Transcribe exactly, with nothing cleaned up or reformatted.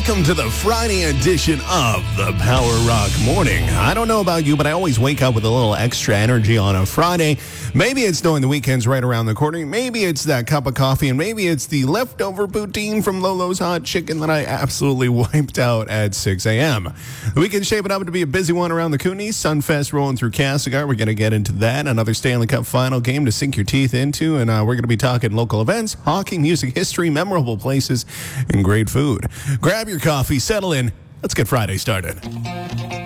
welcome to the Friday edition of the Power Rock Morning. I don't know about you, but I always wake up with a little extra energy on a Friday. Maybe it's knowing the weekend's right around the corner. Maybe it's that cup of coffee, and maybe it's the leftover poutine from Lolo's Hot Chicken that I absolutely wiped out at six a.m. The weekend's shaping up to be a busy one around the Coonies. Sunfest rolling through Castlegar. We're going to get into that. Another Stanley Cup final game to sink your teeth into, and uh, we're going to be talking local events, hockey, music, history, memorable places, and great food. Grab your coffee, settle in. Let's get Friday started.